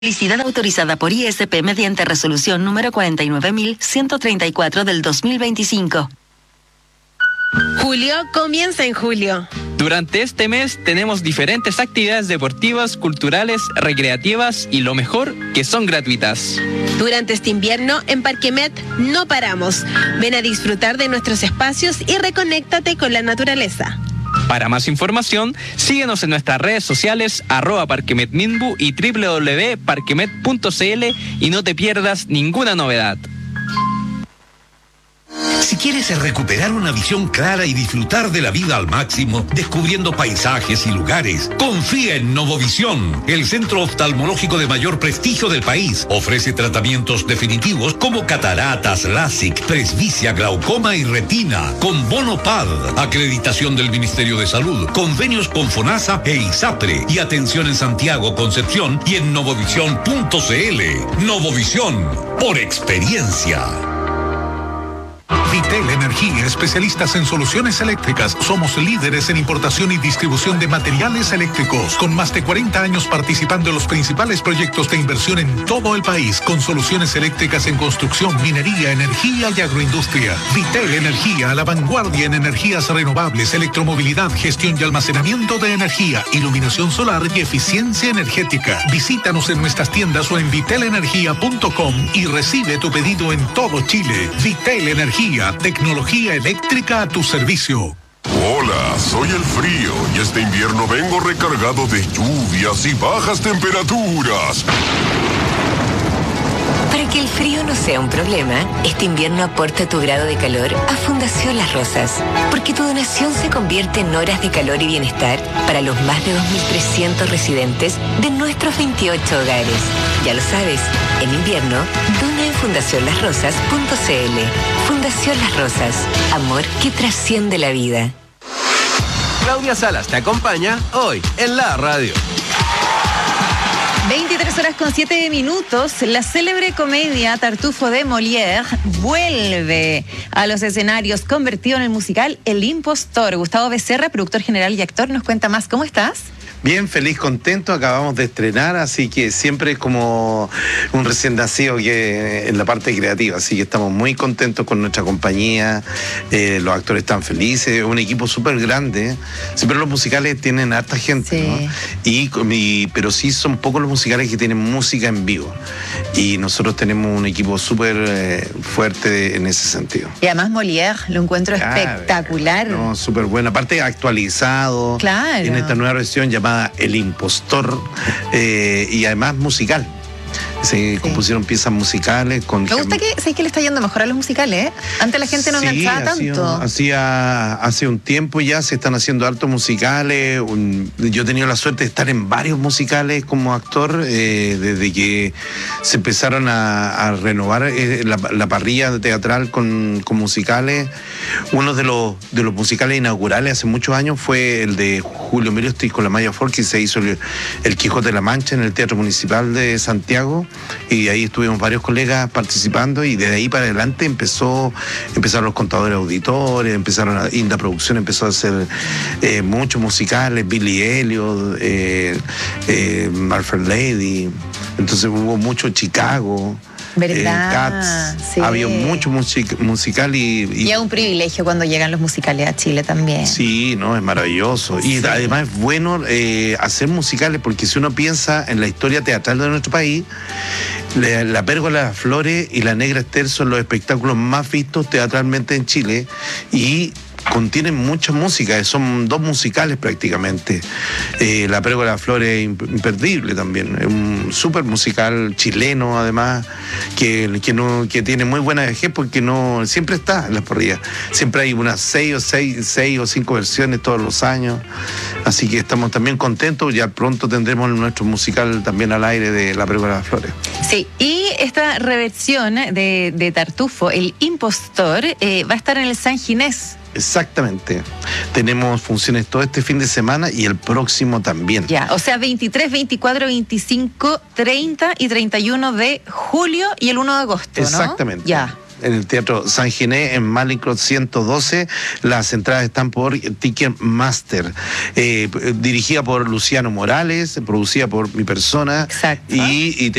Publicidad autorizada por ISP mediante resolución número 49.134 del 2025. Julio comienza en julio. Durante este mes tenemos diferentes actividades deportivas, culturales, recreativas y lo mejor, que son gratuitas. Durante este invierno en Parquemet no paramos. Ven a disfrutar de nuestros espacios y reconéctate con la naturaleza. Para más información, síguenos en nuestras redes sociales @parquemetminbu y www.parquemet.cl y no te pierdas ninguna novedad. Si quieres recuperar una visión clara y disfrutar de la vida al máximo, descubriendo paisajes y lugares, confía en Novovisión, el centro oftalmológico de mayor prestigio del país. Ofrece tratamientos definitivos como cataratas, LASIK, presbicia, glaucoma y retina, con bono PAD, acreditación del Ministerio de Salud, convenios con FONASA e ISAPRE, y atención en Santiago, Concepción y en novovisión.cl. Novovisión, por experiencia. Vitel Energía, especialistas en soluciones eléctricas. Somos líderes en importación y distribución de materiales eléctricos, con más de 40 años participando en los principales proyectos de inversión en todo el país, con soluciones eléctricas en construcción, minería, energía y agroindustria. Vitel Energía, a la vanguardia en energías renovables, electromovilidad, gestión y almacenamiento de energía, iluminación solar y eficiencia energética. Visítanos en nuestras tiendas o en vitelenergia.com y recibe tu pedido en todo Chile. Vitel Energía, tecnología eléctrica a tu servicio. Hola, soy el frío y este invierno vengo recargado de lluvias y bajas temperaturas. Para que el frío no sea un problema, este invierno aporta tu grado de calor a Fundación Las Rosas, porque tu donación se convierte en horas de calor y bienestar para los más de 2.300 residentes de nuestros 28 hogares. Ya lo sabes, en invierno, dona en fundacionlasrosas.cl. Fundación Las Rosas, amor que trasciende la vida. Claudia Salas te acompaña hoy en la radio. 23:07. La célebre comedia Tartufo de Molière vuelve a los escenarios, convertido en el musical El Impostor. Gustavo Becerra, productor general y actor, nos cuenta más. ¿Cómo estás? Bien, feliz, contento, acabamos de estrenar, así que siempre es como un recién nacido que en la parte creativa, así que estamos muy contentos con nuestra compañía, los actores están felices, un equipo súper grande, siempre los musicales tienen harta gente, sí, ¿no? Pero sí son pocos los musicales que tienen música en vivo, y nosotros tenemos un equipo súper fuerte en ese sentido. Y además Molière lo encuentro espectacular. No, súper bueno, aparte actualizado, claro, en esta nueva versión llamada El Impostor, y además musical. Se compusieron piezas musicales con... Me gusta que le está yendo mejor a los musicales, ¿eh? Antes la gente no enganchaba tanto. Hace un tiempo ya se están haciendo hartos musicales. Yo he tenido la suerte de estar en varios musicales como actor, desde que se empezaron a renovar la parrilla teatral con musicales. Uno de los musicales inaugurales hace muchos años fue el de Julio Miliosti con la Maya Folk, que se hizo el Quijote de la Mancha en el Teatro Municipal de Santiago. Y ahí estuvimos varios colegas participando, y desde ahí para adelante empezaron los contadores auditores, Inda Producción empezó a hacer muchos musicales, Billy Elliot, Marfair Lady, entonces hubo mucho Chicago. ¿Verdad? Cats, sí. Había mucho musical y es un privilegio cuando llegan los musicales a Chile también. Sí, no, es maravilloso. Sí. Y además es bueno hacer musicales, porque si uno piensa en la historia teatral de nuestro país, La Pérgola de las Flores y La Negra Esther son los espectáculos más vistos teatralmente en Chile, y contienen mucha música, son dos musicales prácticamente. La Pérgola de las Flores es imperdible también, es un súper musical chileno, además, que tiene muy buena vejez, porque no siempre está en las parrillas, siempre hay unas 6 o 5 versiones todos los años, así que estamos también contentos. Ya pronto tendremos nuestro musical también al aire de La Pérgola de las Flores. Sí, y esta reversión de Tartufo, El Impostor, va a estar en el San Ginés. Exactamente. Tenemos funciones todo este fin de semana y el próximo también. Ya, o sea, 23, 24, 25, 30 y 31 de julio y el 1 de agosto, ¿no? Exactamente. Ya. en el Teatro San Ginés, en Malincrot 112. Las entradas están por Ticketmaster. Dirigida por Luciano Morales, producida por mi persona. Exacto. Y